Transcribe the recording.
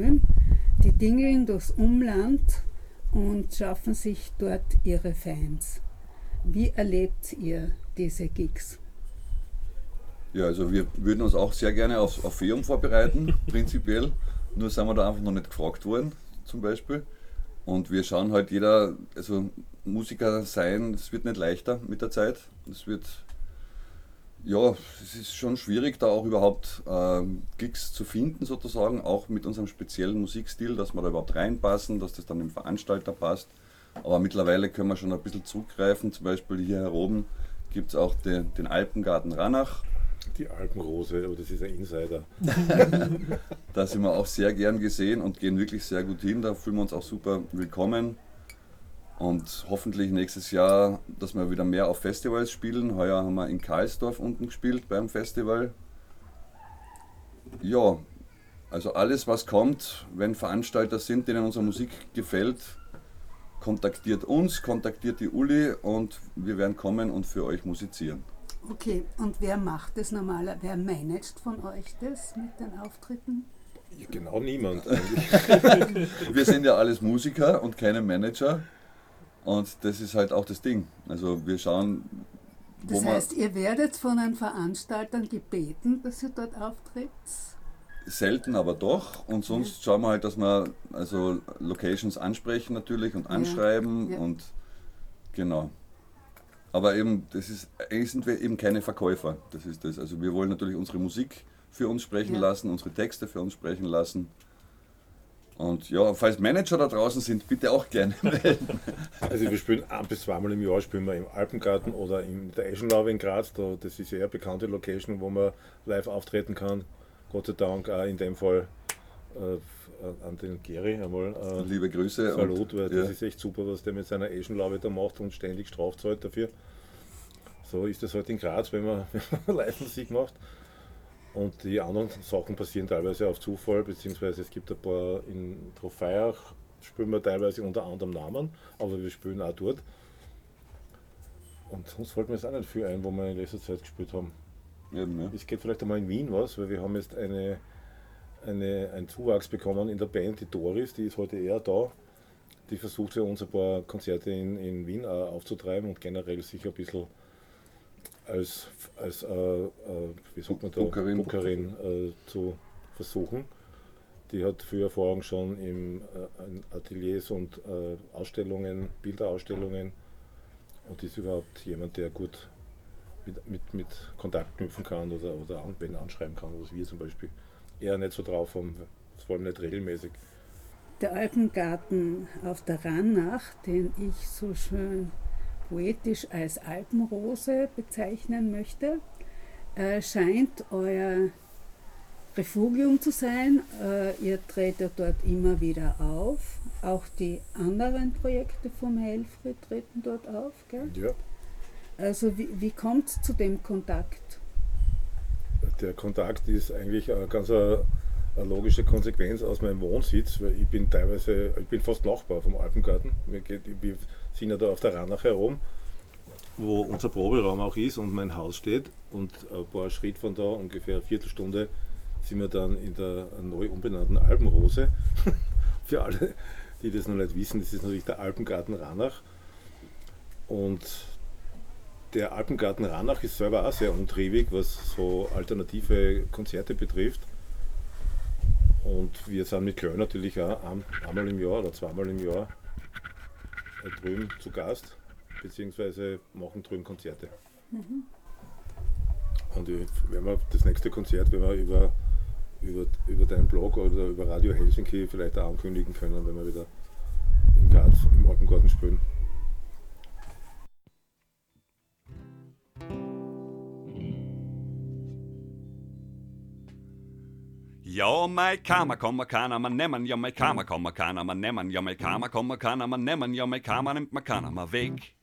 Die dingeln durchs Umland und schaffen sich dort ihre Fans. Wie erlebt ihr diese Gigs? Ja, also wir würden uns auch sehr gerne auf Feum vorbereiten, prinzipiell. Nur sind wir da einfach noch nicht gefragt worden, zum Beispiel. Und wir schauen halt jeder, also Musiker sein, es wird nicht leichter mit der Zeit. Es wird, ja, es ist schon schwierig, da auch überhaupt Gigs zu finden, sozusagen, auch mit unserem speziellen Musikstil, dass wir da überhaupt reinpassen, dass das dann dem Veranstalter passt. Aber mittlerweile können wir schon ein bisschen zurückgreifen, zum Beispiel hier oben gibt es auch den Alpengarten Ranach. Die Alpenrose, aber das ist ein Insider. Da sind wir auch sehr gern gesehen und gehen wirklich sehr gut hin. Da fühlen wir uns auch super willkommen. Und hoffentlich nächstes Jahr, dass wir wieder mehr auf Festivals spielen. Heuer haben wir in Karlsdorf unten gespielt beim Festival. Ja, also alles was kommt, wenn Veranstalter sind, denen unsere Musik gefällt, kontaktiert uns, kontaktiert die Uli und wir werden kommen und für euch musizieren. Okay, und wer macht das normalerweise? Wer managt von euch das mit den Auftritten? Genau niemand eigentlich. Wir sind ja alles Musiker und keine Manager und das ist halt auch das Ding. Also wir schauen, wo Das heißt, ihr werdet von den Veranstaltern gebeten, dass ihr dort auftritt? selten, aber doch. Und sonst schauen wir halt, dass wir also Locations ansprechen natürlich und anschreiben Ja. und genau. Aber eben, eigentlich sind wir eben keine Verkäufer. Das ist das. Also wir wollen natürlich unsere Musik für uns sprechen lassen, unsere Texte für uns sprechen lassen. Und ja, falls Manager da draußen sind, bitte auch gerne melden. Also wir spielen 1 bis 2 Mal im Jahr spielen wir im Alpengarten oder in der Eschenlaube in Graz. Das ist ja eine bekannte Location, wo man live auftreten kann. Gott sei Dank auch in dem Fall an den Geri einmal Liebe Grüße. Salut, weil das ja. ist echt super, was der mit seiner Eschenlaube da macht und ständig Strafe zahlt dafür. So ist das halt in Graz, wenn man Live-Musik macht. Und die anderen Sachen passieren teilweise auf Zufall, beziehungsweise es gibt ein paar in Trofeiach, spielen wir teilweise unter anderem Namen, aber wir spielen auch dort. Und sonst fällt mir jetzt auch nicht viel ein, wo wir in letzter Zeit gespielt haben. Eben, ja. Es geht vielleicht einmal in Wien was, weil wir haben jetzt einen Zuwachs bekommen in der Band, die Doris, die ist heute eher da. Die versucht für uns ein paar Konzerte in Wien aufzutreiben und generell sich ein bisschen als wie sagt man da, Bookerin zu versuchen. Die hat viel Erfahrung schon in Ateliers und Ausstellungen, Bilderausstellungen und ist überhaupt jemand, der gut mit Kontakt knüpfen kann oder wenn anschreiben kann, was wir zum Beispiel eher nicht so drauf haben, vor allem nicht regelmäßig. Der Alpengarten auf der Ranach, den ich so schön poetisch als Alpenrose bezeichnen möchte, scheint euer Refugium zu sein. Ihr tretet dort immer wieder auf. Auch die anderen Projekte vom Helfried treten dort auf, gell? Ja. Also wie kommt es zu dem Kontakt? Der Kontakt ist eigentlich eine ganz eine logische Konsequenz aus meinem Wohnsitz, weil ich bin fast Nachbar vom Alpengarten. Wir sind ja da auf der Ranach herum, wo unser Proberaum auch ist und mein Haus steht. Und ein paar Schritt von da, ungefähr eine Viertelstunde, sind wir dann in der neu umbenannten Alpenrose. Für alle, die das noch nicht wissen, das ist natürlich der Alpengarten Ranach. Und der Alpengarten Ranach ist selber auch sehr umtriebig, was so alternative Konzerte betrifft. Und wir sind mit Köln natürlich auch einmal im Jahr oder zweimal im Jahr drüben zu Gast, beziehungsweise machen drüben Konzerte. Mhm. Und wenn wir das nächste Konzert, wenn wir über deinen Blog oder über Radio Helsinki vielleicht auch ankündigen können, wenn wir wieder in Graz im Alpengarten spielen. Ja, mei Kammer kommer keiner man nehmen, ja, mei Kammer kommer keiner man nehmen, ja, mei Kammer kommer keiner man nehmen, ja, mei Kammer nimmt man keiner mal weg.